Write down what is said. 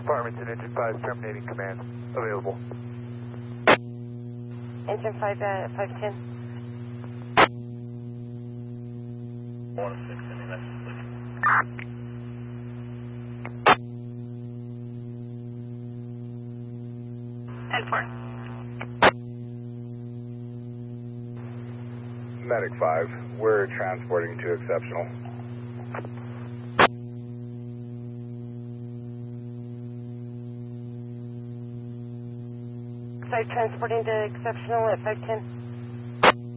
Farmington, Engine 5, terminating command. Available. Engine 5, 510. 1-6, any message, please? 10-4. Medic 5, we're transporting to Exceptional. Transporting to Exceptional at 510.